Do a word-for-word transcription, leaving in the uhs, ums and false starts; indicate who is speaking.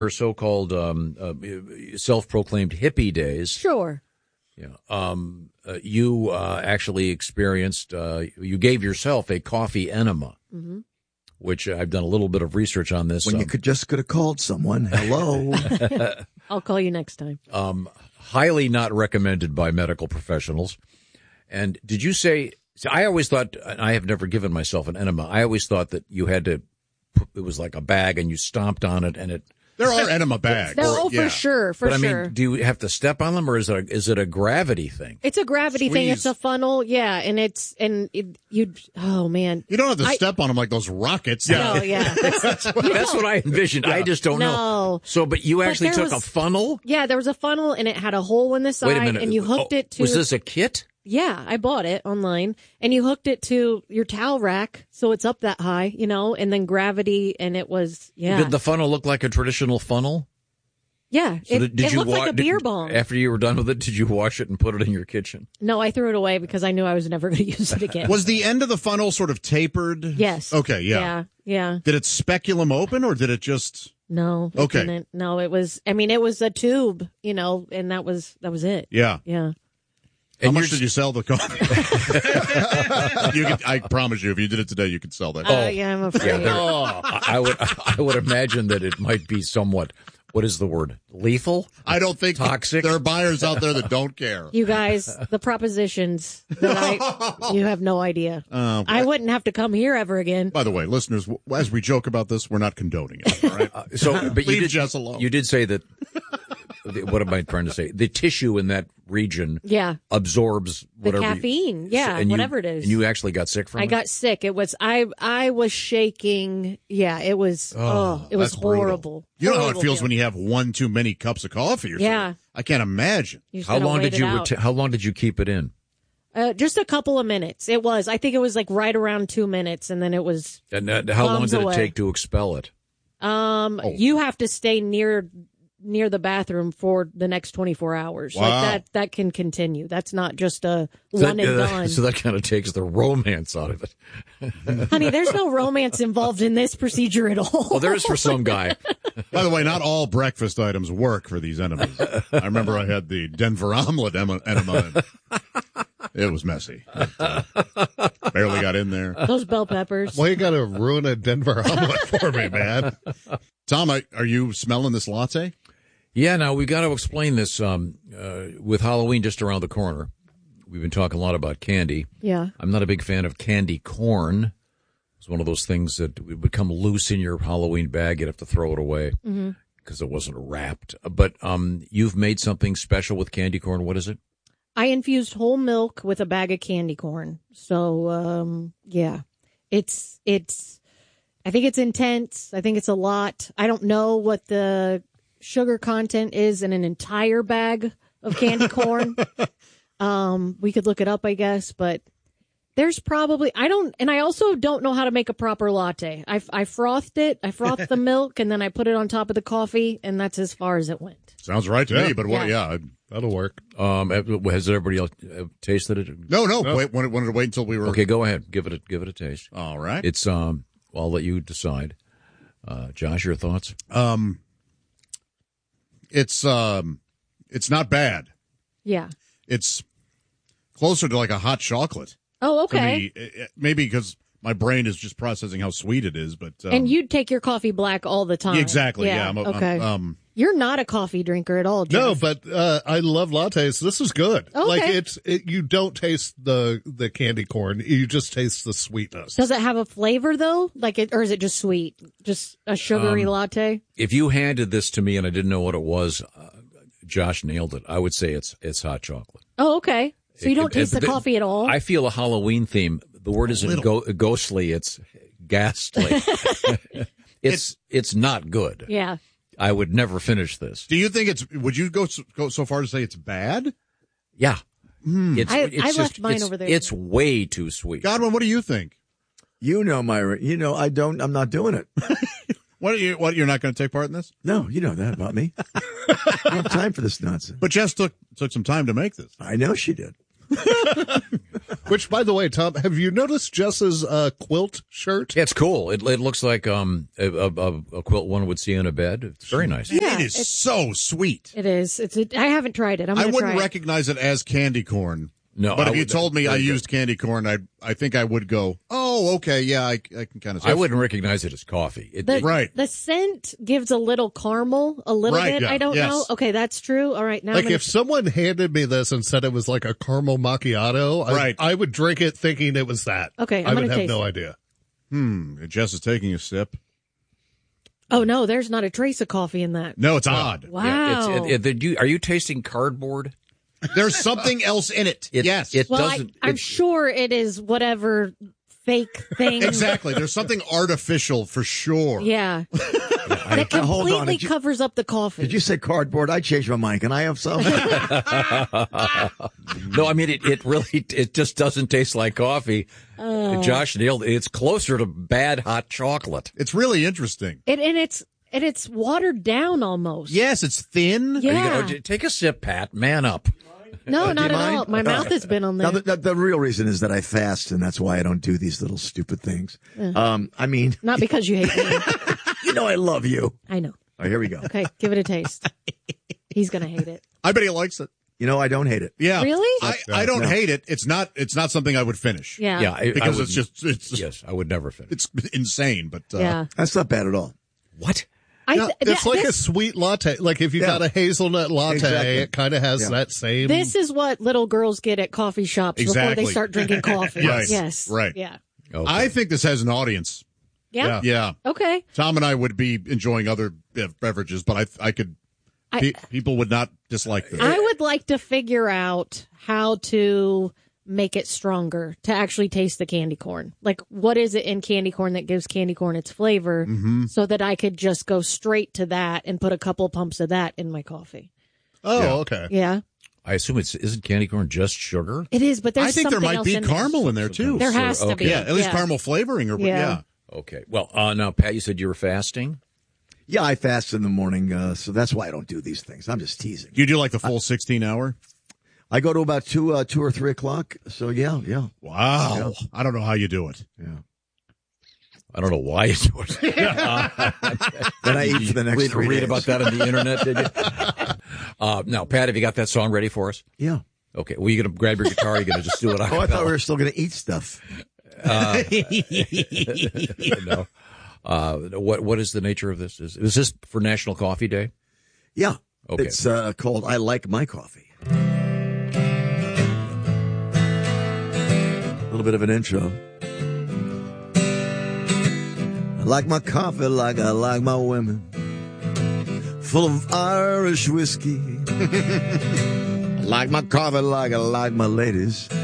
Speaker 1: her so-called um, uh, self-proclaimed hippie days.
Speaker 2: Sure.
Speaker 1: Yeah. Um, uh, you uh, actually experienced, uh, you gave yourself a coffee enema,
Speaker 2: mm-hmm.
Speaker 1: which I've done a little bit of research on this.
Speaker 3: When
Speaker 1: um,
Speaker 3: you could just could have called someone. Hello.
Speaker 2: I'll call you next time.
Speaker 1: Um, highly not recommended by medical professionals. And did you say, see, I always thought, and I have never given myself an enema, I always thought that you had to, it was like a bag and you stomped on it and it.
Speaker 4: There are enema bags.
Speaker 2: There, oh,
Speaker 4: yeah.
Speaker 2: for sure, for
Speaker 1: but, I
Speaker 2: sure.
Speaker 1: mean, do you have to step on them or is it a, is it a gravity thing?
Speaker 2: It's a gravity
Speaker 4: Squeeze.
Speaker 2: thing. It's a funnel. Yeah. And it's, and it, you, oh man.
Speaker 4: You don't have to
Speaker 2: I,
Speaker 4: step on them like those rockets.
Speaker 2: No, yeah.
Speaker 1: That's, that's, what, that's what I envisioned. Yeah. I just don't
Speaker 2: no.
Speaker 1: know. So, but you actually
Speaker 2: but
Speaker 1: took
Speaker 2: was,
Speaker 1: a funnel?
Speaker 2: Yeah, there was a funnel and it had a hole in the side.
Speaker 1: Wait a minute.
Speaker 2: And you hooked
Speaker 1: oh,
Speaker 2: it to.
Speaker 1: Was this a kit?
Speaker 2: Yeah, I bought it online, and you hooked it to your towel rack, so it's up that high, you know, and then gravity, and it was, yeah.
Speaker 1: Did the funnel look like a traditional funnel?
Speaker 2: Yeah,
Speaker 1: so
Speaker 2: it,
Speaker 1: did, did
Speaker 2: it
Speaker 1: you
Speaker 2: looked
Speaker 1: wa-
Speaker 2: like a beer
Speaker 1: did,
Speaker 2: bong.
Speaker 1: After you were done with it, did you wash it and put it in your kitchen?
Speaker 2: No, I threw it away because I knew I was never going to use it again.
Speaker 4: Was the end of the funnel sort of tapered?
Speaker 2: Yes.
Speaker 4: Okay, yeah.
Speaker 2: Yeah, yeah.
Speaker 4: Did it speculum open, or did it just...
Speaker 2: No. It
Speaker 4: okay.
Speaker 2: Didn't. No, it was, I mean, it was a tube, you know, and that was, that was it.
Speaker 4: Yeah.
Speaker 2: Yeah.
Speaker 4: How
Speaker 1: and
Speaker 4: much did you sell the coffee? you could, I promise you, if you did it today, you could sell that.
Speaker 2: Uh, yeah, I'm afraid.
Speaker 1: Yeah, there- I I would I would imagine that it might be somewhat, what is the word? Lethal?
Speaker 4: I don't think
Speaker 1: Toxic?
Speaker 4: there are buyers out there that don't care.
Speaker 2: You guys, the propositions that I, you have no idea.
Speaker 4: Uh,
Speaker 2: I wouldn't have to come here ever again.
Speaker 4: By the way, listeners, w- as we joke about this, we're not condoning it. All right.
Speaker 1: Uh, so, but you
Speaker 4: Leave
Speaker 1: did,
Speaker 4: Jess alone.
Speaker 1: You did say that. What am I trying to say? The tissue in that region
Speaker 2: Yeah.
Speaker 1: absorbs
Speaker 2: The
Speaker 1: whatever you-
Speaker 2: caffeine, yeah,
Speaker 1: and you-
Speaker 2: whatever it is.
Speaker 1: And you actually got sick from
Speaker 2: I
Speaker 1: it?
Speaker 2: got sick. It was I I was shaking. Yeah, it was oh, it was
Speaker 4: That's brutal.
Speaker 2: horrible.
Speaker 4: You know how it
Speaker 2: Horrible
Speaker 4: feels
Speaker 2: feeling.
Speaker 4: when you have one too many cups of coffee or
Speaker 2: Yeah.
Speaker 4: something. I can't imagine.
Speaker 2: You just
Speaker 1: How
Speaker 2: gotta
Speaker 1: long
Speaker 2: wait
Speaker 1: did
Speaker 2: it
Speaker 1: you
Speaker 2: out.
Speaker 1: reti- how long did you keep it in?
Speaker 2: Uh, just a couple of minutes. It was. I think it was like right around two minutes, and then it was.
Speaker 1: And uh, how long
Speaker 2: Bombs
Speaker 1: did
Speaker 2: away.
Speaker 1: it take to expel it?
Speaker 2: Um,
Speaker 4: Oh.
Speaker 2: you have to stay near near the bathroom for the next twenty-four hours.
Speaker 4: Wow.
Speaker 2: Like that. That can continue. That's not just a
Speaker 1: So
Speaker 2: one
Speaker 1: that,
Speaker 2: and
Speaker 1: uh,
Speaker 2: done.
Speaker 1: So that kind of takes the romance out of it.
Speaker 2: Honey, there's no romance involved in this procedure at all.
Speaker 1: Well, there is for some guy.
Speaker 4: By the way, not all breakfast items work for these enemas. I remember I had the Denver omelet ema- enema. And it was messy. It, uh, barely got in there.
Speaker 2: Those bell peppers.
Speaker 5: Why you got to ruin a Denver omelet for me, man?
Speaker 4: Tom, I, are you smelling this latte?
Speaker 1: Yeah, now we got to explain this um, uh, with Halloween just around the corner. We've been talking a lot about candy.
Speaker 2: Yeah.
Speaker 1: I'm not a big fan of candy corn. It's one of those things that would become loose in your Halloween bag. You'd have to throw it away because it wasn't wrapped. But um, you've made something special with candy corn. What is it?
Speaker 2: I infused whole milk with a bag of candy corn. So, um, yeah, it's, it's, I think it's intense. I think it's a lot. I don't know what the sugar content is in an entire bag of candy corn. um, we could look it up, I guess, but there's probably, I don't, and I also don't know how to make a proper latte. I, I frothed it. I frothed the milk and then I put it on top of the coffee and that's as far as it went.
Speaker 4: Sounds right to
Speaker 5: Yeah.
Speaker 4: me, but what, yeah.
Speaker 2: Yeah.
Speaker 5: That'll work.
Speaker 1: Um, has everybody else uh, tasted it?
Speaker 4: No, no, wait, wanted, wanted to wait until we were.
Speaker 1: Okay, go ahead. Give it a give it a taste.
Speaker 4: All right.
Speaker 1: It's um. Well, I'll let you decide. Uh, Josh, your thoughts?
Speaker 4: Um, it's, um, it's not bad.
Speaker 2: Yeah.
Speaker 4: It's closer to like a hot chocolate.
Speaker 2: Oh,
Speaker 4: to
Speaker 2: okay.
Speaker 4: me. It- it- Maybe because my brain is just processing how sweet it is, but. Um,
Speaker 2: And you'd take your coffee black all the time.
Speaker 4: Exactly, yeah. I'm a- I'm-
Speaker 2: okay.
Speaker 4: um,
Speaker 2: You're not a coffee drinker at all, Jeff.
Speaker 5: No, but uh, I love lattes. This is good.
Speaker 2: Okay.
Speaker 5: Like it's it, you don't taste the the candy corn. You just taste the sweetness.
Speaker 2: Does it have a flavor though? Like it, or is it just sweet? Just a sugary
Speaker 1: Um,
Speaker 2: latte?
Speaker 1: If you handed this to me and I didn't know what it was, uh, Josh nailed it. I would say it's it's hot chocolate.
Speaker 2: Oh, okay. So you
Speaker 1: It-
Speaker 2: don't
Speaker 1: it-
Speaker 2: taste the
Speaker 1: the-
Speaker 2: coffee at all?
Speaker 1: I feel a Halloween theme. The word isn't go- ghostly; it's ghastly. it's it's not good.
Speaker 2: yeah.
Speaker 1: I would never finish this.
Speaker 4: do you think it's, would you go so, go so far to say it's bad?
Speaker 1: Yeah, it's,
Speaker 2: I-
Speaker 1: it's
Speaker 2: I
Speaker 1: just,
Speaker 2: left mine
Speaker 1: it's,
Speaker 2: over there.
Speaker 1: It's way too sweet.
Speaker 4: Godwin, what do you think?
Speaker 3: You know, Myra, you know, I don't, I'm not doing it.
Speaker 4: What are you, what, you're not going to take part in this?
Speaker 3: No, you know that about me. I don't have time for this nonsense.
Speaker 4: But Jess took, took some time to make this.
Speaker 3: I know she did.
Speaker 5: Which, by the way, Tom, have you noticed Jess's uh, quilt shirt?
Speaker 1: It's cool. It, it looks like um a, a, a quilt one would see in a bed. It's very nice.
Speaker 2: Yeah,
Speaker 4: it is
Speaker 2: it's-
Speaker 4: so sweet.
Speaker 2: It is. It's. A, I haven't tried it. I'm
Speaker 4: I
Speaker 2: gonna
Speaker 4: wouldn't
Speaker 2: try it.
Speaker 4: recognize it as candy corn.
Speaker 1: No,
Speaker 4: but
Speaker 1: I
Speaker 4: if you
Speaker 1: would-
Speaker 4: told me I
Speaker 1: very good.
Speaker 4: used candy corn, I I think I would go, oh, okay, yeah, I, I can kind of.
Speaker 1: I wouldn't recognize it as coffee. It,
Speaker 2: The,
Speaker 1: it-
Speaker 4: Right.
Speaker 2: The scent gives a little caramel, a little
Speaker 4: Right,
Speaker 2: bit.
Speaker 4: yeah,
Speaker 2: I don't
Speaker 4: yes.
Speaker 2: know. Okay, that's true. All right, now
Speaker 5: Like
Speaker 2: I'm gonna,
Speaker 5: if someone handed me this and said it was like a caramel macchiato, I,
Speaker 4: Right.
Speaker 5: I would drink it thinking it was that.
Speaker 2: Okay,
Speaker 5: I
Speaker 2: I'm
Speaker 5: would
Speaker 2: gonna
Speaker 5: have
Speaker 2: taste
Speaker 5: no
Speaker 2: it.
Speaker 5: idea.
Speaker 4: Hmm. Jess is taking a sip.
Speaker 2: Oh no, there's not a trace of coffee in that.
Speaker 4: No, it's odd.
Speaker 2: Wow.
Speaker 1: yeah, it's, it, it, you, are you tasting cardboard?
Speaker 4: There's something else in it.
Speaker 1: It-
Speaker 4: yes.
Speaker 1: it-
Speaker 2: well, I,
Speaker 1: doesn't-
Speaker 2: I'm
Speaker 1: it-
Speaker 2: sure it is whatever fake thing.
Speaker 4: Exactly. There's something artificial for sure.
Speaker 2: Yeah, that
Speaker 3: Now,
Speaker 2: completely
Speaker 3: hold on. Did you,
Speaker 2: covers up the coffee.
Speaker 3: did you say cardboard? I changed my mind. Can I have some?
Speaker 1: No, I mean it. It really, it just doesn't taste like coffee.
Speaker 2: Oh.
Speaker 1: Josh nailed it. It's closer to bad hot chocolate.
Speaker 4: It's really interesting.
Speaker 2: It, and it's and it's watered down almost.
Speaker 4: Yes, it's thin.
Speaker 1: Are you
Speaker 2: Yeah.
Speaker 1: gonna- take a sip, Pat. Man up.
Speaker 2: No, not at
Speaker 3: mind?
Speaker 2: all. My mouth has been on
Speaker 3: Now,
Speaker 2: there.
Speaker 3: the, the, the real reason is that I fast, and that's why I don't do these little stupid things. Um, I mean,
Speaker 2: Not because you hate me.
Speaker 3: you know I love you.
Speaker 2: I know.
Speaker 3: Oh, here we go.
Speaker 2: Okay, give it a taste. He's gonna hate it.
Speaker 4: I bet he likes it.
Speaker 3: You know I don't hate it.
Speaker 4: Yeah.
Speaker 2: Really?
Speaker 4: I, I don't
Speaker 3: No.
Speaker 4: hate it. It's not. It's not something I would finish.
Speaker 2: Yeah.
Speaker 1: Yeah, I,
Speaker 4: Because
Speaker 1: I
Speaker 4: it's
Speaker 1: wouldn't-
Speaker 4: just. It's.
Speaker 1: yes, I would never finish.
Speaker 4: It's insane. But. Uh,
Speaker 2: Yeah.
Speaker 3: That's not bad at all.
Speaker 1: What?
Speaker 2: I
Speaker 5: Yeah,
Speaker 2: th-
Speaker 5: it's
Speaker 2: that-
Speaker 5: like a
Speaker 2: this,
Speaker 5: sweet latte. Like if you
Speaker 3: Yeah.
Speaker 5: got a hazelnut latte,
Speaker 3: Exactly.
Speaker 5: it kind of has
Speaker 3: Yeah.
Speaker 5: that same.
Speaker 2: this is what little girls get at coffee shops before
Speaker 4: Exactly.
Speaker 2: they start drinking coffee.
Speaker 4: Right.
Speaker 2: Yes.
Speaker 4: Right.
Speaker 2: Yeah.
Speaker 1: Okay.
Speaker 4: I think this has an audience.
Speaker 2: Yeah.
Speaker 4: Yeah.
Speaker 2: Okay.
Speaker 4: Tom and I would be enjoying other bev- beverages, but I. I could.
Speaker 2: I-
Speaker 4: pe- people would not dislike this.
Speaker 2: I would like to figure out how to make it stronger to actually taste the candy corn. Like, what is it in candy corn that gives candy corn its flavor
Speaker 4: Mm-hmm.
Speaker 2: so that I could just go straight to that and put a couple pumps of that in my coffee?
Speaker 5: oh,
Speaker 4: Yeah.
Speaker 5: okay.
Speaker 2: Yeah.
Speaker 1: I assume it's isn't candy corn just sugar?
Speaker 2: It is, but there's
Speaker 4: I think there
Speaker 2: something
Speaker 4: might
Speaker 2: else
Speaker 4: be
Speaker 2: in
Speaker 4: caramel in there too.
Speaker 2: There has to
Speaker 1: Okay.
Speaker 2: be.
Speaker 4: Yeah, at least
Speaker 2: yeah.
Speaker 4: caramel flavoring or
Speaker 2: Yeah.
Speaker 4: yeah.
Speaker 1: Okay. Well, uh, now Pat, you said you were fasting.
Speaker 3: Yeah, I fast in the morning, uh, so that's why I don't do these things. I'm just teasing.
Speaker 4: Do you do like the full sixteen hour?
Speaker 3: I go to about two, uh, two or three o'clock. So yeah, yeah,
Speaker 4: Wow. I don't know how you do it.
Speaker 3: yeah.
Speaker 1: I don't know why you do it.
Speaker 3: Then I eat for the next
Speaker 1: read,
Speaker 3: three
Speaker 1: read
Speaker 3: days.
Speaker 1: about that on the internet, did you? Uh, now, Pat, have you got that song ready for us?
Speaker 3: Yeah.
Speaker 1: Okay. Well, you going to grab your guitar? You're going to just do it a
Speaker 3: Oh, I thought we
Speaker 1: cappella?
Speaker 3: were still going to eat stuff.
Speaker 1: no. Uh, what what is the nature of this? Is, is this for National Coffee Day?
Speaker 3: Yeah.
Speaker 1: Okay.
Speaker 3: It's uh, called I Like My Coffee. A little bit of an intro. I like my coffee like I like my women. Full of Irish whiskey. I like my coffee like I like my ladies.